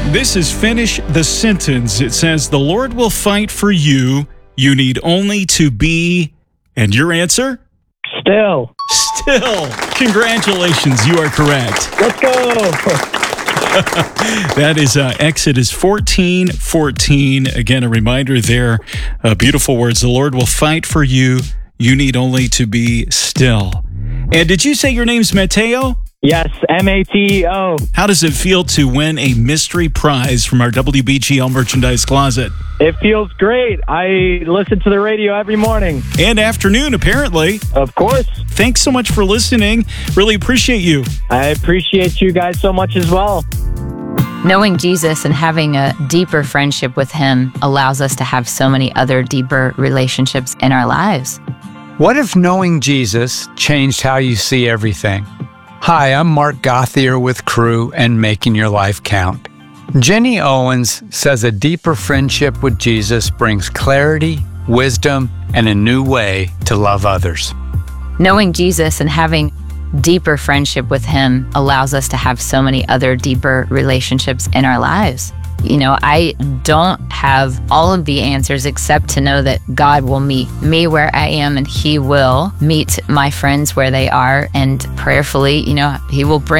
This is Finish the Sentence. It says, the Lord will fight for you. You need only to be, and your answer? Still. Still. Congratulations, you are correct. Let's go. That is Exodus 14:14. Again, a reminder there, beautiful words. The Lord will fight for you. You need only to be still. And did you say your name's Mateo? Yes, Mateo. How does it feel to win a mystery prize from our WBGL merchandise closet? It feels great. I listen to the radio every morning. And afternoon, apparently. Of course. Thanks so much for listening. Really appreciate you. I appreciate you guys so much as well. Knowing Jesus and having a deeper friendship with him allows us to have so many other deeper relationships in our lives. What if knowing Jesus changed how you see everything? Hi, I'm Mark Gothier with Crew and Making Your Life Count. Jenny Owens says a deeper friendship with Jesus brings clarity, wisdom, and a new way to love others. Knowing Jesus and having deeper friendship with him allows us to have so many other deeper relationships in our lives. You know, I don't have all of the answers except to know that God will meet me where I am and he will meet my friends where they are. And prayerfully, you know, he will bring